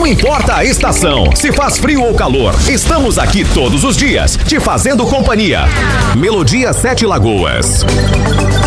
importa a estação, se faz frio ou calor, estamos aqui todos os dias, te fazendo companhia. Melodia Sete Lagoas.